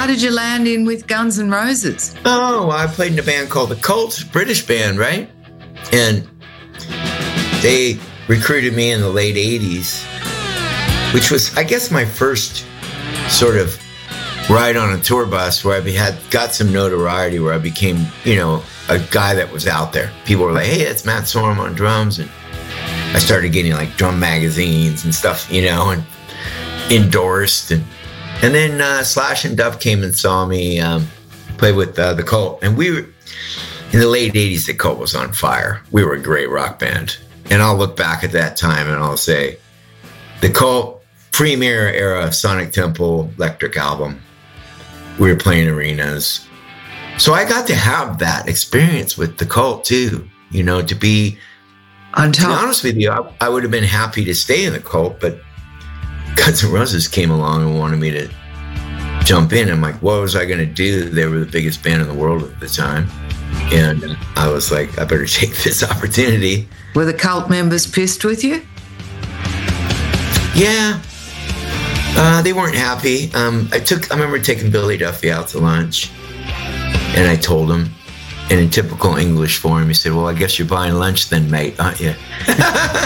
how did you land in with Guns N' Roses? Oh, I played in a band called The Cult, British band, right? And they recruited me in the late 80s, which was, I guess, my first sort of ride on a tour bus where I got some notoriety, where I became, a guy that was out there. People were like, hey, it's Matt Sorum on drums. And I started getting like drum magazines and stuff, and endorsed. And then Slash and Duff came and saw me play with The Cult. And we were, in the late 80s, The Cult was on fire. We were a great rock band. And I'll look back at that time and I'll say, The Cult, premier era Sonic Temple Electric album. We were playing arenas. So I got to have that experience with The Cult too, to be, to be honest with you, I would have been happy to stay in The Cult, but Guns N' Roses came along and wanted me to jump in. I'm like, what was I going to do? They were the biggest band in the world at the time. And I was like, I better take this opportunity. Were the Cult members pissed with you? Yeah. They weren't happy. I remember taking Billy Duffy out to lunch, and I told him, and in typical English form, he said, well, I guess you're buying lunch then, mate, aren't you?